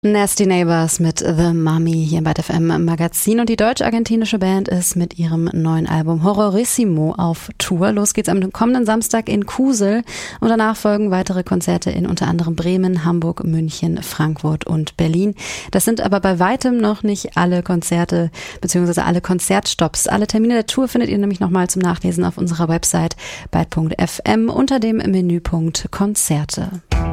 Nasty Neighbors mit The Mummy hier bei FM Magazin, und die deutsch-argentinische Band ist mit ihrem neuen Album Horrorissimo auf Tour. Los geht's am kommenden Samstag in Kusel und danach folgen weitere Konzerte in unter anderem Bremen, Hamburg, München, Frankfurt und Berlin. Das sind aber bei weitem noch nicht alle Konzerte bzw. alle Konzertstopps. Alle Termine der Tour findet ihr nämlich nochmal zum Nachlesen auf unserer Website byte.fm unter dem Menüpunkt Konzerte.